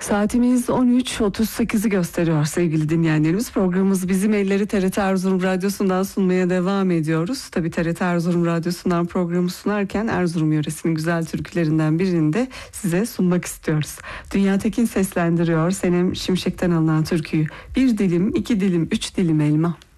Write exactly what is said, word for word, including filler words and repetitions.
Saatimiz on üç otuz sekizi gösteriyor sevgili dinleyenlerimiz. Programımız Bizim Elleri T R T Erzurum Radyosu'ndan sunmaya devam ediyoruz. Tabii T R T Erzurum Radyosu'ndan programı sunarken Erzurum yöresinin güzel türkülerinden birini de size sunmak istiyoruz. Dünya Tekin seslendiriyor Senem Şimşek'ten alınan türküyü. Bir dilim, iki dilim, üç dilim elma.